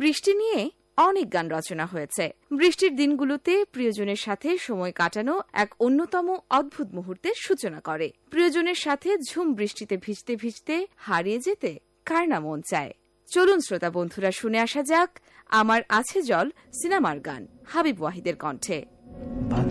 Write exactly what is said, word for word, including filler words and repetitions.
বৃষ্টি নিয়ে অনেক গান রচনা হয়েছে। বৃষ্টির দিনগুলোতে প্রিয়জনের সাথে সময় কাটানো এক অন্যতম অদ্ভুত মুহূর্তের সূচনা করে। প্রিয়জনের সাথে ঝুম বৃষ্টিতে ভিজতে ভিজতে হারিয়ে যেতে কার না মন চায়। চলুন শ্রোতা বন্ধুরা, শুনে আসা যাক আমার আছে জল সিনেমার গান হাবিব ওয়াহিদের কণ্ঠে।